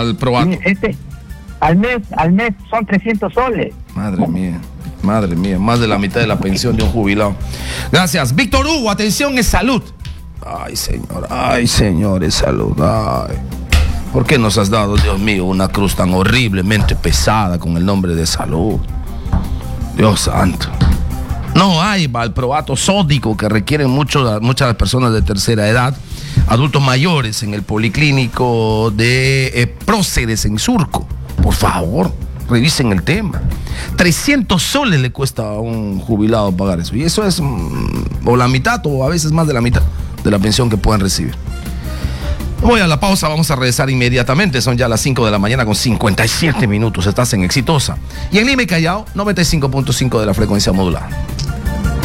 al Proato? Al mes son 300 soles. Madre mía, más de la mitad de la pensión de un jubilado. Gracias. Víctor Hugo, atención, es salud. Ay, Señor, es salud. Ay. ¿Por qué nos has dado, Dios mío, una cruz tan horriblemente pesada con el nombre de salud? Dios santo. No hay valproato sódico que requieren muchas personas de tercera edad, adultos mayores en el policlínico de Próceres en Surco. Por favor, revisen el tema. 300 soles le cuesta a un jubilado pagar eso. Y eso es o la mitad o a veces más de la mitad de la pensión que pueden recibir. Voy a la pausa, vamos a regresar inmediatamente. Son ya las 5 de la mañana con 57 minutos. Estás en Exitosa. Y en Lima y Callao, 95.5 de la frecuencia modulada.